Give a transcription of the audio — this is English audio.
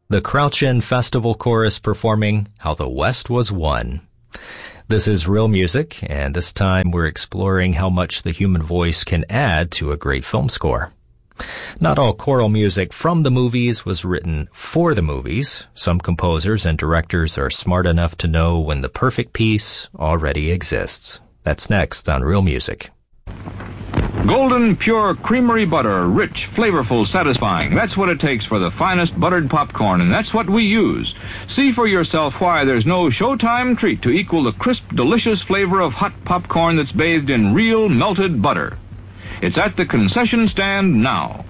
the Crouchin Festival Chorus performing How the West Was Won. This is Real Music, and this time we're exploring how much the human voice can add to a great film score. Not all choral music from the movies was written for the movies. Some composers and directors are smart enough to know when the perfect piece already exists. That's next on Real Music. Golden Pure Creamery Butter, rich, flavorful, satisfying. That's what it takes for the finest buttered popcorn, and that's what we use. See for yourself why there's no Showtime treat to equal the crisp, delicious flavor of hot popcorn that's bathed in real melted butter. It's at the concession stand now.